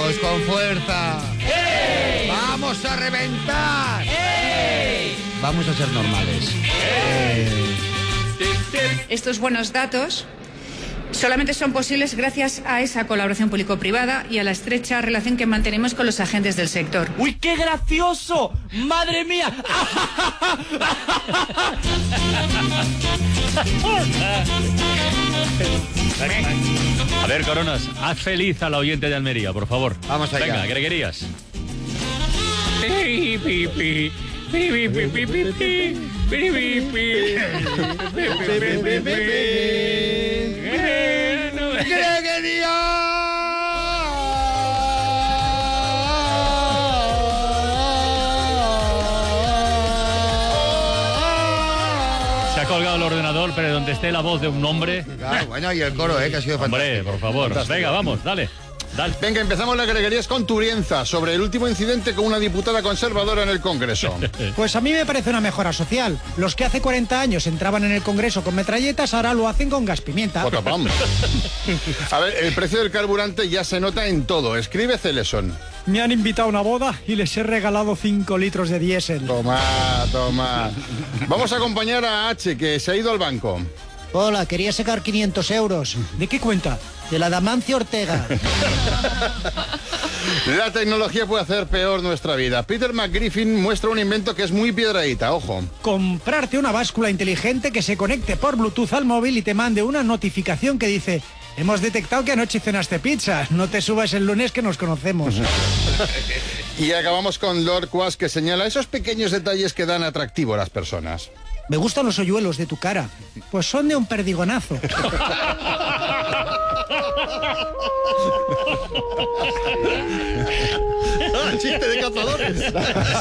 Vamos con fuerza. ¡Ey! Vamos a reventar. ¡Ey! Vamos a ser normales. Estos buenos datos solamente son posibles gracias a esa colaboración público-privada y a la estrecha relación que mantenemos con los agentes del sector. ¡Uy, qué gracioso! ¡Madre mía! A ver, Coronas, haz feliz a la oyente de Almería, por favor. Vamos allá. Venga, Greguerías. Pi, pi, pi. Pi, pi, pi, pi, pi, pi. Pi, pi, pi. Se ha colgado el ordenador, pero donde esté la voz de un hombre. Claro, bueno, y el coro, que ha sido fantástico. Hombre, por favor. Fantástico. Venga, vamos, dale. Dale. Venga, empezamos las greguerías con Turienza, sobre el último incidente con una diputada conservadora en el Congreso. Pues a mí me parece una mejora social. Los que hace 40 años entraban en el Congreso con metralletas, ahora lo hacen con gas pimienta. Potapam. A ver, el precio del carburante ya se nota en todo. Escribe Celeson. Me han invitado a una boda y les he regalado 5 litros de diésel. Toma, toma. Vamos a acompañar a H, que se ha ido al banco. Hola, quería sacar 500 euros. ¿De qué cuenta? De la Damancio Ortega. La tecnología puede hacer peor nuestra vida. Peter McGriffin muestra un invento que es muy piedradita, ojo. Comprarte una báscula inteligente que se conecte por Bluetooth al móvil y te mande una notificación que dice: hemos detectado que anoche cenaste pizza, no te subas el lunes que nos conocemos. Y acabamos con Lord Quas, que señala esos pequeños detalles que dan atractivo a las personas. Me gustan los hoyuelos de tu cara, pues son de un perdigonazo. ¡Chiste de cazadores!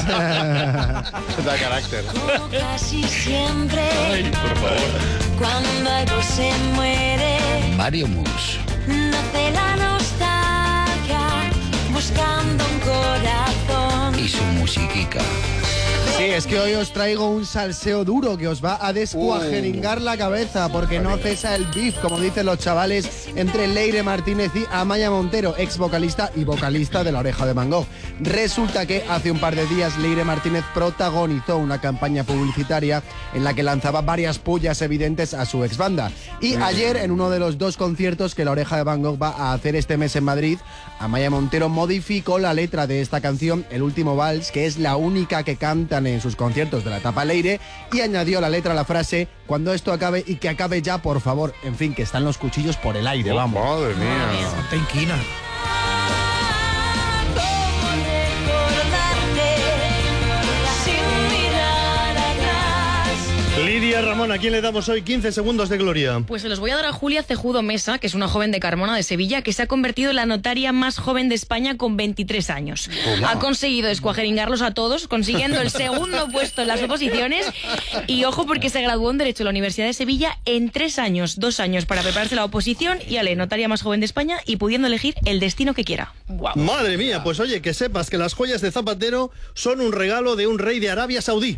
Da carácter. Como casi siempre. Ay, por favor. Cuando algo se muere, Mario Mus. nace la nostalgia, buscando un corazón. Y su musiquica. Sí, es que hoy os traigo un salseo duro que os va a descuajeringar la cabeza, porque no cesa el beef, como dicen los chavales, entre Leire Martínez y Amaya Montero, ex vocalista y vocalista de La Oreja de Van Gogh. Resulta que hace un par de días Leire Martínez protagonizó una campaña publicitaria en la que lanzaba varias pullas evidentes a su ex banda. Y ayer, en uno de los 2 conciertos que La Oreja de Van Gogh va a hacer este mes en Madrid, Amaya Montero modificó la letra de esta canción, El Último Vals, que es la única que cantan en sus conciertos de la etapa Leire, y añadió la letra a la frase: cuando esto acabe y que acabe ya, por favor. En fin, que están los cuchillos por el aire, vamos. Madre mía. Te inquina. ¿Cómo recordarte sin mirar atrás? Lidia Ramón, ¿a quién le damos hoy 15 segundos de gloria? Pues se los voy a dar a Julia Cejudo Mesa, que es una joven de Carmona, de Sevilla, que se ha convertido en la notaria más joven de España con 23 años. Ha conseguido descuajeringarlos a todos, consiguiendo el segundo puesto en las oposiciones. Y ojo, porque se graduó en Derecho en la Universidad de Sevilla en 3 años, 2 años para prepararse la oposición, y ale, notaria más joven de España y pudiendo elegir el destino que quiera. ¡Guau! Madre mía, pues oye, que sepas que las joyas de Zapatero son un regalo de un rey de Arabia Saudí.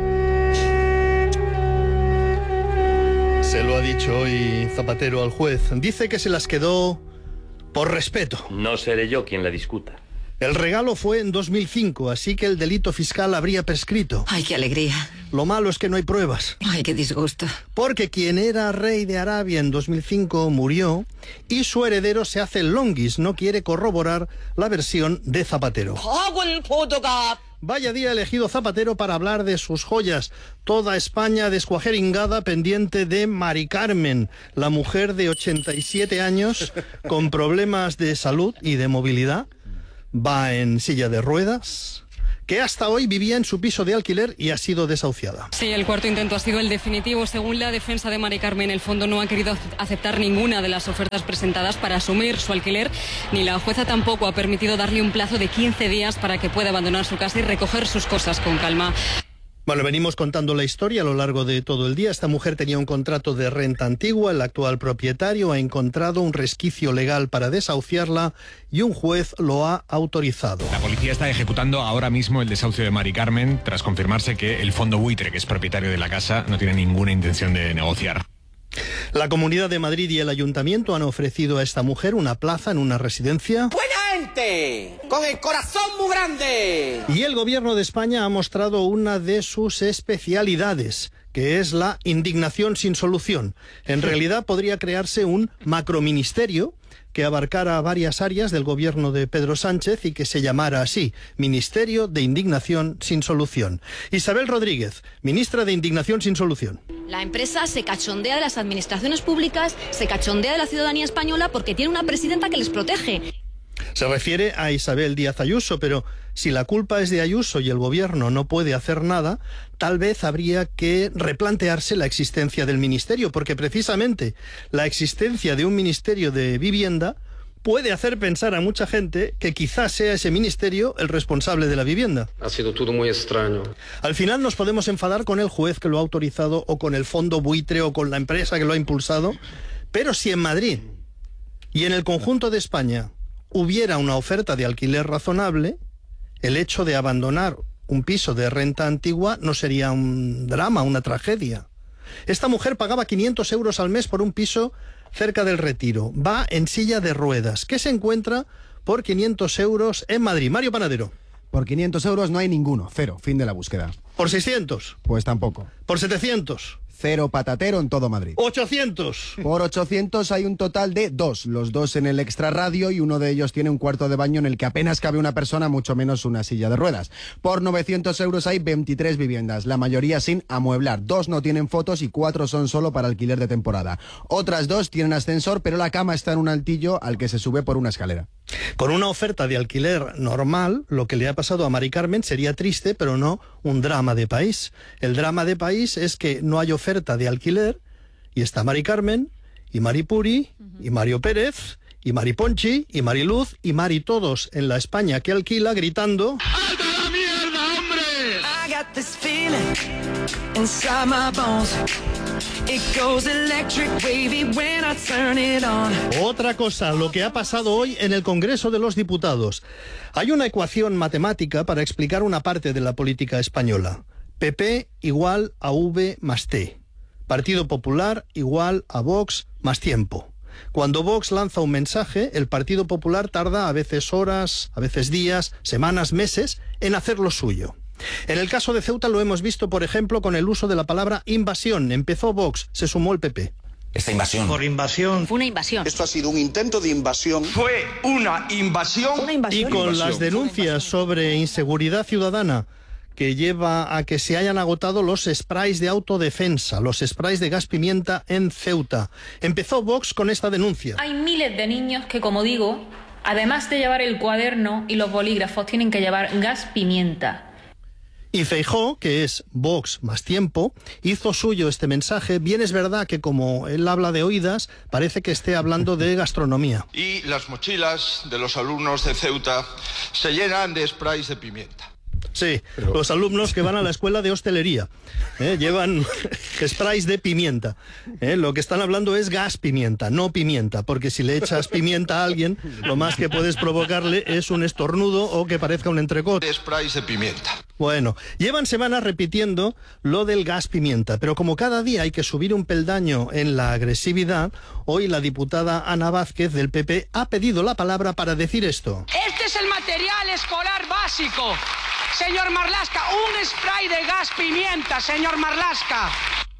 Se lo ha dicho hoy Zapatero al juez. Dice que se las quedó por respeto. No seré yo quien la discuta. El regalo fue en 2005, así que el delito fiscal habría prescrito. Ay, qué alegría. Lo malo es que no hay pruebas. Ay, qué disgusto. Porque quien era rey de Arabia en 2005 murió y su heredero se hace el longuis, no quiere corroborar la versión de Zapatero. Vaya día elegido Zapatero para hablar de sus joyas. Toda España descuajeringada pendiente de Mari Carmen, la mujer de 87 años con problemas de salud y de movilidad. Va en silla de ruedas, que hasta hoy vivía en su piso de alquiler y ha sido desahuciada. Sí, el cuarto intento ha sido el definitivo. Según la defensa de Mari Carmen, el fondo no ha querido aceptar ninguna de las ofertas presentadas para asumir su alquiler, ni la jueza tampoco ha permitido darle un plazo de 15 días para que pueda abandonar su casa y recoger sus cosas con calma. Bueno, venimos contando la historia a lo largo de todo el día. Esta mujer tenía un contrato de renta antigua, el actual propietario ha encontrado un resquicio legal para desahuciarla y un juez lo ha autorizado. La policía está ejecutando ahora mismo el desahucio de Mari Carmen tras confirmarse que el fondo buitre, que es propietario de la casa, no tiene ninguna intención de negociar. La Comunidad de Madrid y el Ayuntamiento han ofrecido a esta mujer una plaza en una residencia. ¡Buenas! valiente, con el corazón muy grande. Y el gobierno de España ha mostrado una de sus especialidades, que es la indignación sin solución. En realidad podría crearse un macroministerio que abarcara varias áreas del gobierno de Pedro Sánchez y que se llamara así, Ministerio de Indignación sin Solución. Isabel Rodríguez, ministra de Indignación sin Solución. La empresa se cachondea de las administraciones públicas, se cachondea de la ciudadanía española porque tiene una presidenta que les protege. Se refiere a Isabel Díaz Ayuso, pero si la culpa es de Ayuso y el gobierno no puede hacer nada, tal vez habría que replantearse la existencia del ministerio, porque precisamente la existencia de un ministerio de vivienda puede hacer pensar a mucha gente que quizás sea ese ministerio el responsable de la vivienda. Ha sido todo muy extraño. Al final nos podemos enfadar con el juez que lo ha autorizado o con el fondo buitre o con la empresa que lo ha impulsado, pero si en Madrid y en el conjunto de España hubiera una oferta de alquiler razonable, el hecho de abandonar un piso de renta antigua no sería un drama, una tragedia. Esta mujer pagaba 500 euros al mes por un piso cerca del Retiro. Va en silla de ruedas. ¿Qué se encuentra por 500 euros en Madrid? Mario Panadero. Por 500 euros no hay ninguno. Cero. Fin de la búsqueda. ¿Por 600? Pues tampoco. ¿Por 700? Cero patatero en todo Madrid. 800. Por 800 hay un total de 2. Los 2 en el extrarradio y uno de ellos tiene un cuarto de baño en el que apenas cabe una persona, mucho menos una silla de ruedas. Por 900 euros hay 23 viviendas, la mayoría sin amueblar. 2 no tienen fotos y 4 son solo para alquiler de temporada. Otras 2 tienen ascensor, pero la cama está en un altillo al que se sube por una escalera. Con una oferta de alquiler normal, lo que le ha pasado a Mari Carmen sería triste, pero no un drama de país. El drama de país es que no hay oferta de alquiler y está Mari Carmen, y Mari Puri, y Mario Pérez, y Mari Ponchi, y Mari Luz, y Mari todos en la España que alquila gritando... ¡Alta la mierda, hombre! I got this feeling inside my bones. It goes electric wavy when I turn it on. Otra cosa, lo que ha pasado hoy en el Congreso de los Diputados. Hay una ecuación matemática para explicar una parte de la política española. PP igual a V más T. Partido Popular igual a Vox más tiempo. Cuando Vox lanza un mensaje, el Partido Popular tarda a veces horas, a veces días, semanas, meses en hacer lo suyo. En el caso de Ceuta lo hemos visto, por ejemplo, con el uso de la palabra invasión. Empezó Vox, se sumó el PP. Esta invasión. Por invasión. Fue una invasión. Esto ha sido un intento de invasión. Fue una invasión. Y con las denuncias sobre inseguridad ciudadana que lleva a que se hayan agotado los sprays de autodefensa, los sprays de gas pimienta en Ceuta. Empezó Vox con esta denuncia. Hay miles de niños que, como digo, además de llevar el cuaderno y los bolígrafos, tienen que llevar gas pimienta. Y Feijóo, que es Vox más tiempo, hizo suyo este mensaje. Bien es verdad que como él habla de oídas, parece que esté hablando de gastronomía. Y las mochilas de los alumnos de Ceuta se llenan de sprays de pimienta. Sí, los alumnos que van a la escuela de hostelería llevan sprays de pimienta. Lo que están hablando es gas pimienta, no pimienta, porque si le echas pimienta a alguien, lo más que puedes provocarle es un estornudo o que parezca un entrecot. Sprays de pimienta. Bueno, llevan semanas repitiendo lo del gas pimienta, pero como cada día hay que subir un peldaño en la agresividad, hoy la diputada Ana Vázquez del PP ha pedido la palabra para decir esto. Este es el material escolar básico. Señor Marlaska, un spray de gas pimienta, señor Marlaska.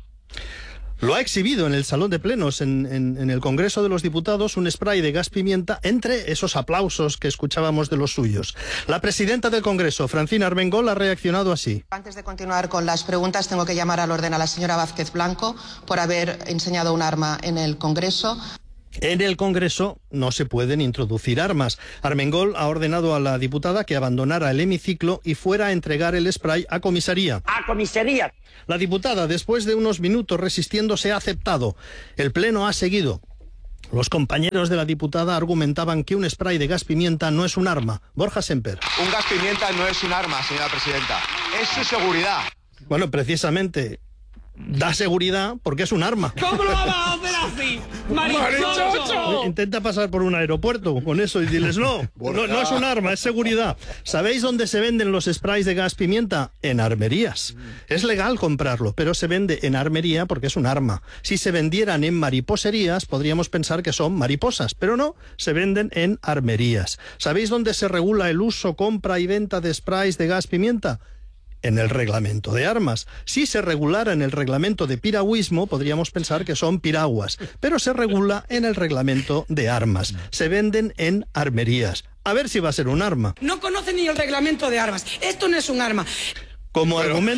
Lo ha exhibido en el Salón de Plenos, en el Congreso de los Diputados, un spray de gas pimienta entre esos aplausos que escuchábamos de los suyos. La presidenta del Congreso, Francina Armengol, ha reaccionado así. Antes de continuar con las preguntas, tengo que llamar al orden a la señora Vázquez Blanco por haber enseñado un arma en el Congreso. En el Congreso no se pueden introducir armas. Armengol ha ordenado a la diputada que abandonara el hemiciclo y fuera a entregar el spray a comisaría. ¡A comisaría! La diputada, después de unos minutos resistiéndose, ha aceptado. El Pleno ha seguido. Los compañeros de la diputada argumentaban que un spray de gas pimienta no es un arma. Borja Semper. Un gas pimienta no es un arma, señora presidenta. Es su seguridad. Bueno, precisamente Da seguridad porque es un arma. ¿Cómo lo vamos a hacer así? ¡Marichocho! Intenta pasar por un aeropuerto con eso y diles no es un arma, es seguridad. ¿Sabéis dónde se venden los sprays de gas pimienta? En armerías. Es legal comprarlo, pero se vende en armería porque es un arma. Si se vendieran en mariposerías, podríamos pensar que son mariposas, pero no, se venden en armerías. ¿Sabéis dónde se regula el uso, compra y venta de sprays de gas pimienta? En el reglamento de armas. Si se regulara en el reglamento de piragüismo, podríamos pensar que son piraguas, pero se regula en el reglamento de armas. Se venden en armerías. A ver si va a ser un arma. No conoce ni el reglamento de armas. Esto no es un arma. Como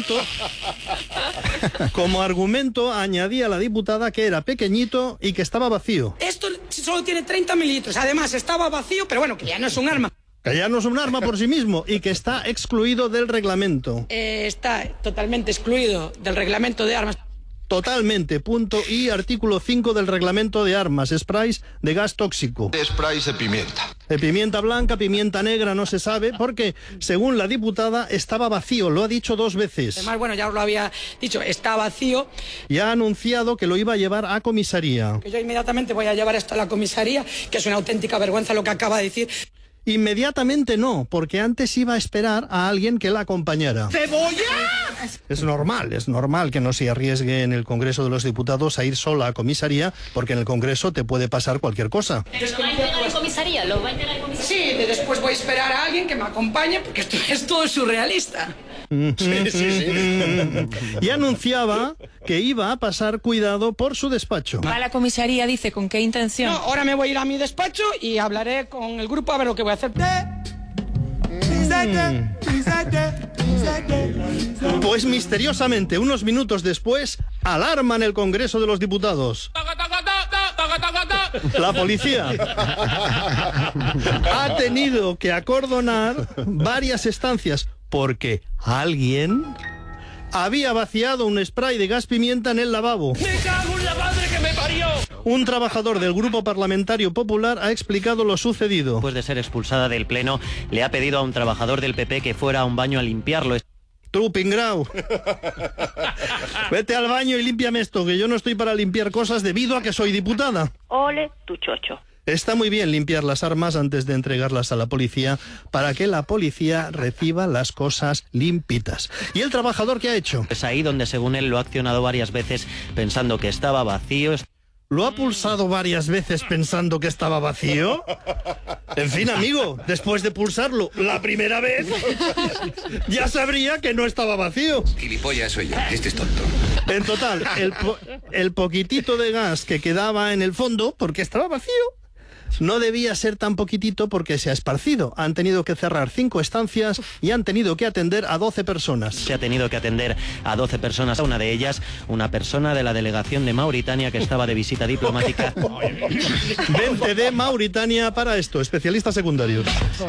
argumento añadía la diputada que era pequeñito y que estaba vacío. Esto solo tiene 30 mililitros. Además, estaba vacío, pero bueno, que ya no es un arma. Que ya no es un arma por sí mismo y que está excluido del reglamento. Está totalmente excluido del reglamento de armas. Totalmente, punto y artículo 5 del reglamento de armas, sprays de gas tóxico. Sprays de pimienta. De pimienta blanca, pimienta negra, no se sabe, porque, según la diputada, estaba vacío, lo ha dicho 2 veces. Además, bueno, ya os lo había dicho, está vacío. Y ha anunciado que lo iba a llevar a comisaría. Que yo inmediatamente voy a llevar esto a la comisaría, que es una auténtica vergüenza lo que acaba de decir. Inmediatamente no, porque antes iba a esperar a alguien que la acompañara. ¡Cebolla! Es normal que no se arriesgue en el Congreso de los Diputados a ir sola a comisaría, porque en el Congreso te puede pasar cualquier cosa. ¿Pero lo va a entregar en comisaría? ¿Lo va a entregar en comisaría? Sí, después voy a esperar a alguien que me acompañe, porque esto es todo surrealista. Sí. Y anunciaba que iba a pasar cuidado por su despacho. Va a la comisaría, dice, ¿con qué intención? No, ahora me voy a ir a mi despacho y hablaré con el grupo a ver lo que voy a hacer. Pues misteriosamente, unos minutos después, alarma en el Congreso de los Diputados. La policía ha tenido que acordonar varias estancias porque alguien había vaciado un spray de gas pimienta en el lavabo. ¡Me cago en la madre que me parió! Un trabajador del Grupo Parlamentario Popular ha explicado lo sucedido. Después de ser expulsada del Pleno, le ha pedido a un trabajador del PP que fuera a un baño a limpiarlo. Tú, Pingrau. Vete al baño y límpiame esto, que yo no estoy para limpiar cosas debido a que soy diputada. Ole tu chocho. Está muy bien limpiar las armas antes de entregarlas a la policía para que la policía reciba las cosas limpitas. ¿Y el trabajador qué ha hecho? Es ahí donde, según él, lo ha accionado varias veces pensando que estaba vacío. ¿Lo ha pulsado varias veces pensando que estaba vacío? En fin, amigo, después de pulsarlo la primera vez, ya sabría que no estaba vacío. Gilipollas soy yo, este es tonto. En total, el poquitito de gas que quedaba en el fondo, porque estaba vacío, no debía ser tan poquitito porque se ha esparcido. Han tenido que cerrar 5 estancias y han tenido que atender a 12 personas. Se ha tenido que atender a 12 personas, una de ellas, una persona de la delegación de Mauritania que estaba de visita diplomática. Vente de Mauritania para esto, especialistas secundarios.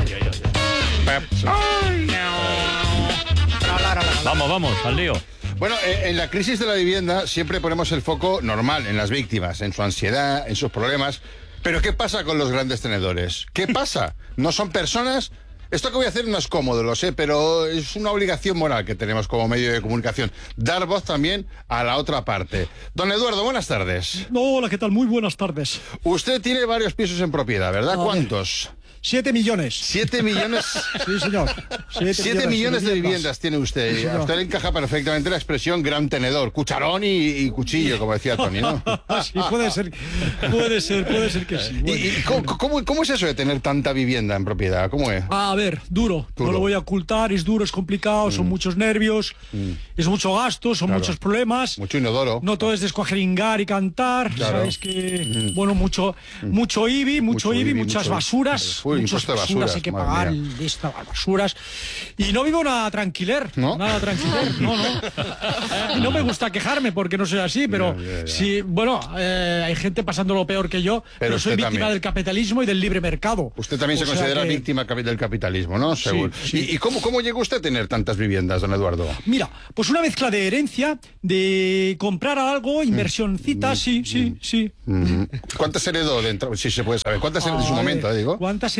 Vamos, al lío. Bueno, en la crisis de la vivienda siempre ponemos el foco normal en las víctimas, en su ansiedad, en sus problemas. Pero ¿qué pasa con los grandes tenedores? ¿Qué pasa? ¿No son personas? Esto que voy a hacer no es cómodo, lo sé, pero es una obligación moral que tenemos como medio de comunicación. Dar voz también a la otra parte. Don Eduardo, buenas tardes. Hola, ¿qué tal? Muy buenas tardes. Usted tiene varios pisos en propiedad, ¿verdad? ¿Cuántos? 7 millones. 7 millones. Sí, señor. 7 millones de viviendas tiene usted. Sí, a usted le encaja perfectamente la expresión gran tenedor, cucharón y cuchillo, como decía Tony, ¿no? Sí, puede ser que sí. Bueno. ¿Y cómo es eso de tener tanta vivienda en propiedad? ¿Cómo es? A ver, duro. No lo voy a ocultar, es duro, es complicado, son muchos nervios, es mucho gasto, son muchos problemas. Mucho inodoro. No todo es descuajeringar y cantar, sabes que, bueno, mucho IBI, muchas basuras. Muchas basuras hay que pagar, estas basuras. Y no vivo nada tranquiler. ¿No? Nada tranquiler, no. No me gusta quejarme porque no soy así, pero sí, bueno, hay gente pasando lo peor que yo, pero soy víctima también del capitalismo y del libre mercado. Usted también se considera víctima del capitalismo, ¿no? Seguro. Sí. ¿Y cómo llegó usted a tener tantas viviendas, don Eduardo? Mira, pues una mezcla de herencia, de comprar algo, inversioncita, sí. ¿Cuántas heredó, si se puede saber? ¿Cuántas heredó en su momento, digo? ¿Cuántas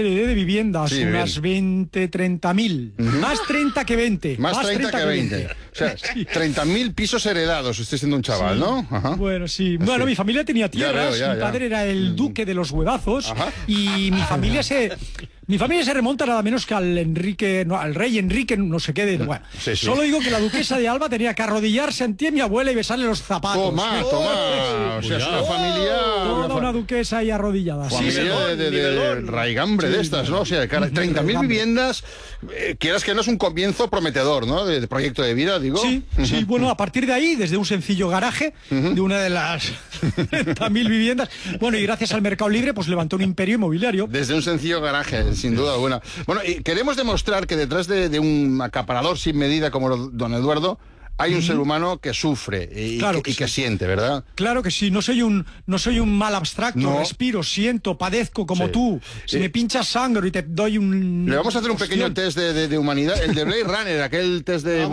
heredé de viviendas, Sí, unas 20, 30.000. Más 30 que 20. Más 30 que 20. O sea, 30.000 pisos heredados, usted siendo un chaval, ¿no? Ajá. Bueno, sí. Bueno, mi familia tenía tierras, ya, mi padre era el duque de los huevazos y mi familia se remonta nada menos que al rey Enrique, no sé qué. Bueno, solo digo que la duquesa de Alba tenía que arrodillarse ante mi abuela y besarle los zapatos. Toma. O sea, es una familia... Toda una duquesa ahí arrodillada. Familia de raigambre de estas, ¿no? O sea, 30.000 viviendas, quieras que no, es un comienzo prometedor, ¿no? De proyecto de vida, digo. Sí, bueno, a partir de ahí, desde un sencillo garaje de una de las 30.000 viviendas, bueno, y gracias al Mercado Libre, pues levantó un imperio inmobiliario. Desde un sencillo garaje, sin duda alguna. Bueno, y queremos demostrar que detrás de un acaparador sin medida como don Eduardo, hay un ser humano que sufre y que siente, ¿verdad? Claro que sí, no soy un mal abstracto, respiro, siento, padezco como tú. Si me pinchas sangre y te doy un... Le vamos a hacer un pequeño test de humanidad, el de Blade Runner, aquel test de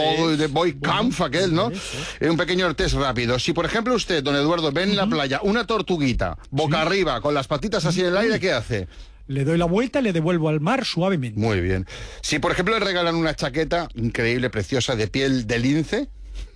Boy Kampf, aquel, ¿no? Un pequeño test rápido. Si, por ejemplo, usted, don Eduardo, ve en la playa una tortuguita, boca arriba, con las patitas así en el aire, ¿qué hace? Le doy la vuelta y le devuelvo al mar suavemente. Muy bien. Si, por ejemplo, le regalan una chaqueta increíble, preciosa, de piel de lince...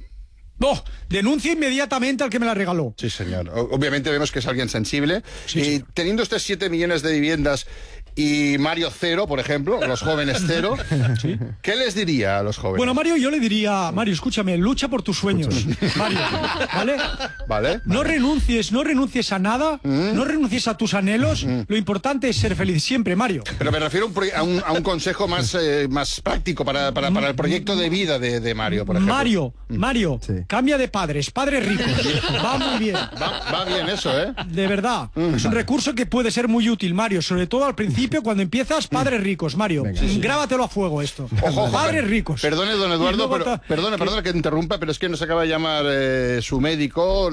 No, denuncia inmediatamente al que me la regaló. Sí, señor. Obviamente vemos que es alguien sensible. Y teniendo usted 7 millones de viviendas y Mario cero, por ejemplo, los jóvenes cero, ¿qué les diría a los jóvenes? Bueno, Mario, yo le diría, Mario, escúchame, lucha por tus sueños, Mario, ¿vale? Vale. No renuncies a nada, no renuncies a tus anhelos, lo importante es ser feliz siempre, Mario. Pero me refiero a un consejo más práctico para el proyecto de vida de Mario, por ejemplo. Mario, cambia de padres ricos, va muy bien. Va bien eso, ¿eh? De verdad, es un recurso que puede ser muy útil, Mario, sobre todo al principio, cuando empiezas, padres ricos, Mario. Grábatelo a fuego esto. Ojo, padres ricos. Perdone, don Eduardo, perdone que interrumpa, pero es que nos acaba de llamar su médico.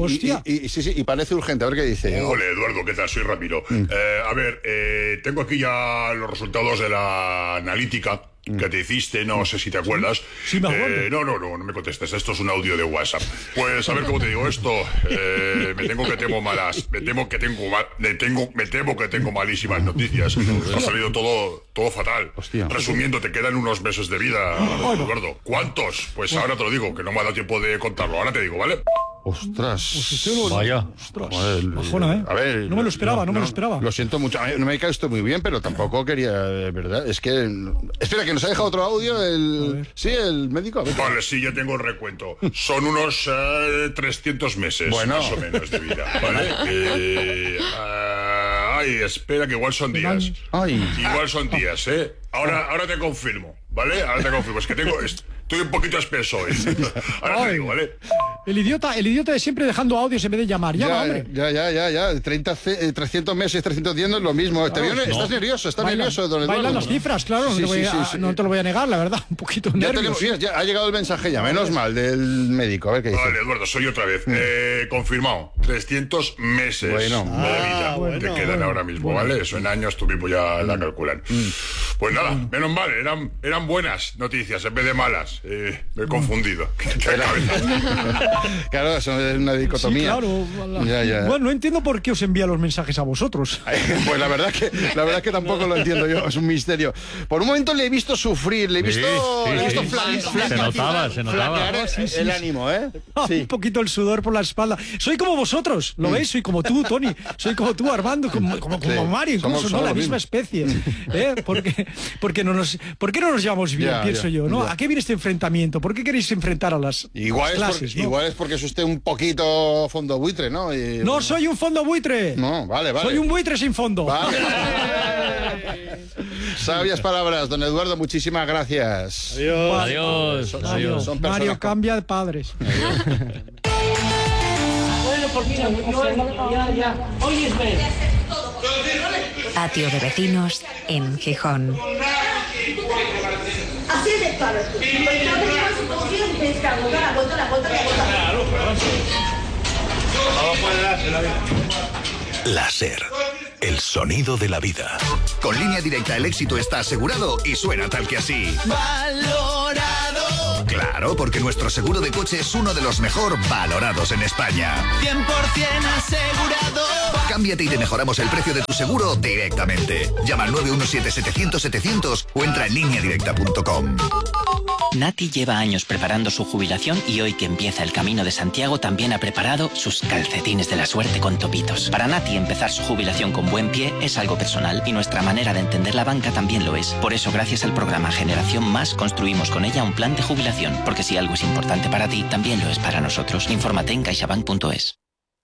Y parece urgente. A ver qué dice. Hola, Eduardo, ¿qué tal? Soy Ramiro. A ver, tengo aquí ya los resultados de la analítica que te hiciste, no sé si te acuerdas. Sí, me acuerdo. No me contestes, esto es un audio de WhatsApp. Pues a ver cómo te digo esto. Me temo que tengo malísimas noticias. Ha salido todo fatal. Hostia. Resumiendo, te quedan unos meses de vida, Eduardo. ¿Cuántos? Pues ahora te lo digo, que no me ha dado tiempo de contarlo. Ahora te digo, ¿vale? Ostras. Vaya. Bajona, ¿eh? A ver, no me lo esperaba, no me lo esperaba. Lo siento mucho. No me cae esto muy bien, pero tampoco quería, ¿verdad? Es que... Espera, que nos ha dejado otro audio el médico. Vale, sí, ya tengo el recuento. Son unos 300 meses, más o menos, de vida, ¿vale? Espera, que igual son días. Igual son días, ¿eh? Ahora te confirmo, ¿vale? Ahora te confirmo. Es que estoy un poquito espeso hoy. Ahora te digo, ¿vale? El idiota de siempre dejando audios en vez de llamar. Llama, hombre. Ya. 300 meses, 310 no es lo mismo. ¿Estás nervioso? ¿Estás nervioso, don Eduardo? Bailan las cifras, claro. No te lo voy a negar, la verdad. Un poquito nervioso. Ya ha llegado el mensaje ya, menos mal, del médico. A ver qué dice. Vale, Eduardo, soy otra vez. Confirmado. 300 meses de vida te quedan ahora mismo, ¿vale? Eso en años tú mismo ya la calculan. Pues nada, menos mal. Eran buenas noticias en vez de malas. Me he confundido. Claro, eso es una dicotomía. Sí, claro. Bueno, no entiendo por qué os envía los mensajes a vosotros. Pues la verdad que tampoco lo entiendo yo, es un misterio. Por un momento le he visto sufrir, le he visto se notaba. El ánimo, ¿eh? Un poquito el sudor por la espalda. Soy como vosotros, ¿lo veis? Soy como tú, Tony. Soy como tú, Armando, como Mario, incluso, ¿no? La misma especie. ¿Por qué no nos llevamos bien, pienso yo, ¿no? ¿A qué viene este enfrentamiento? ¿Por qué queréis enfrentar a las clases? Igual es porque es usted un poquito fondo buitre, ¿no? No soy un fondo buitre. No, vale. Soy un buitre sin fondo. Vale. Sabias palabras, don Eduardo, muchísimas gracias. Adiós. Mario, cambia de padres. Bueno, pues mira, ya. Óyeme. Patio de vecinos en Gijón. Así de claro. La SER, el sonido de la vida. Con Línea Directa el éxito está asegurado y suena tal que así. Valorado. Claro, porque nuestro seguro de coche es uno de los mejor valorados en España. 100% asegurado. Cámbiate y te mejoramos el precio de tu seguro directamente. Llama al 917-700-700 o entra en lineadirecta.com. Nati lleva años preparando su jubilación y hoy que empieza el Camino de Santiago también ha preparado sus calcetines de la suerte con topitos. Para Nati empezar su jubilación con buen pie es algo personal y nuestra manera de entender la banca también lo es. Por eso gracias al programa Generación Más construimos con ella un plan de jubilación, porque si algo es importante para ti, también lo es para nosotros. Infórmate en caixabank.es.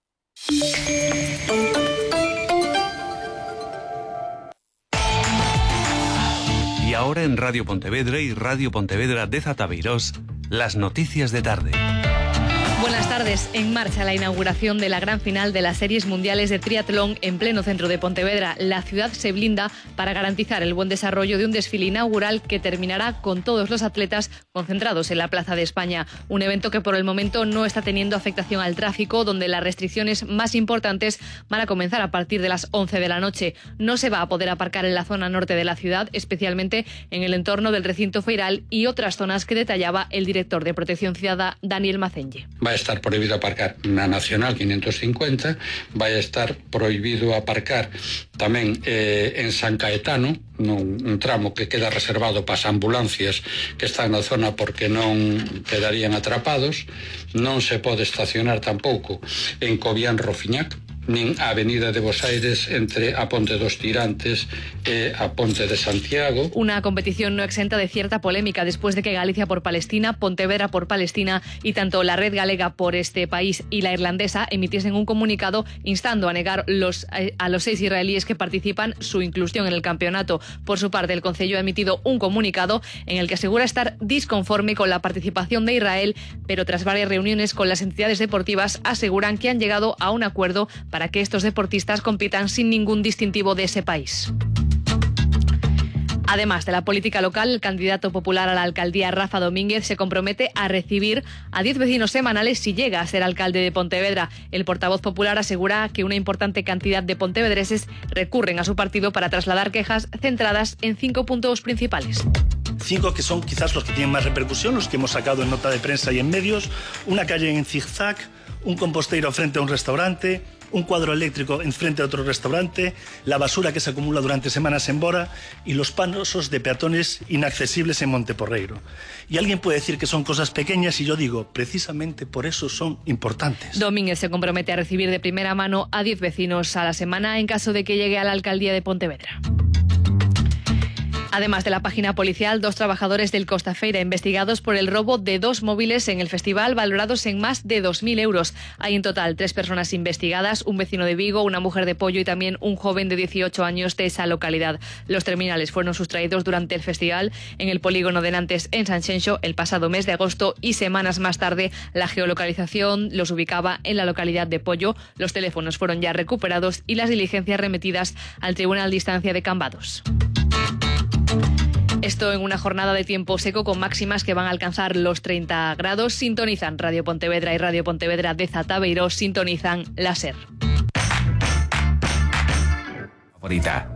Y ahora en Radio Pontevedra y Radio Pontevedra de Zatabeirós, las noticias de tarde. Buenas tardes. En marcha la inauguración de la gran final de las Series Mundiales de Triatlón en pleno centro de Pontevedra. La ciudad se blinda para garantizar el buen desarrollo de un desfile inaugural que terminará con todos los atletas concentrados en la Plaza de España. Un evento que por el momento no está teniendo afectación al tráfico, donde las restricciones más importantes van a comenzar a partir de las 11 de la noche. No se va a poder aparcar en la zona norte de la ciudad, especialmente en el entorno del recinto feiral y otras zonas que detallaba el director de Protección Ciudadana, Daniel Macenlle. Va a estar prohibido aparcar na Nacional 550, vai a estar prohibido aparcar tamén en San Caetano, un tramo que queda reservado para as ambulancias que están na zona porque non quedarían atrapados. Non se pode estacionar tampouco en Cobián-Rofiñac, nin a Avenida de Bos Aires entre a Ponte dos Tirantes e a Ponte de Santiago. Una competición no exenta de cierta polémica después de que Galicia por Palestina, Pontevedra por Palestina y tanto la Red Galega por este país y la irlandesa emitiesen un comunicado instando a negar a los 6 israelíes que participan su inclusión en el campeonato. Por su parte, el Concello ha emitido un comunicado en el que asegura estar disconforme con la participación de Israel, pero tras varias reuniones con las entidades deportivas aseguran que han llegado a un acuerdo para que estos deportistas compitan sin ningún distintivo de ese país. Además de la política local, el candidato popular a la alcaldía, Rafa Domínguez, se compromete a recibir a 10 vecinos semanales si llega a ser alcalde de Pontevedra. El portavoz popular asegura que una importante cantidad de pontevedreses recurren a su partido para trasladar quejas centradas en 5 puntos principales. 5 que son quizás los que tienen más repercusión, los que hemos sacado en nota de prensa y en medios: una calle en zigzag, un composteiro frente a un restaurante, un cuadro eléctrico enfrente a otro restaurante, la basura que se acumula durante semanas en Bora y los pasos de peatones inaccesibles en Monteporreiro. Y alguien puede decir que son cosas pequeñas y yo digo, precisamente por eso son importantes. Domínguez se compromete a recibir de primera mano a 10 vecinos a la semana en caso de que llegue a la alcaldía de Pontevedra. Además de la página policial, 2 trabajadores del Costa Feira investigados por el robo de 2 móviles en el festival valorados en más de 2.000 euros. Hay en total 3 personas investigadas, un vecino de Vigo, una mujer de Pollo y también un joven de 18 años de esa localidad. Los terminales fueron sustraídos durante el festival en el polígono de Nantes en Sanxenxo el pasado mes de agosto y semanas más tarde la geolocalización los ubicaba en la localidad de Pollo. Los teléfonos fueron ya recuperados y las diligencias remitidas al Tribunal de Instancia de Cambados. Esto en una jornada de tiempo seco con máximas que van a alcanzar los 30 grados. Sintonizan Radio Pontevedra y Radio Pontevedra de Zatabeirós, sintonizan la SER. Favorita.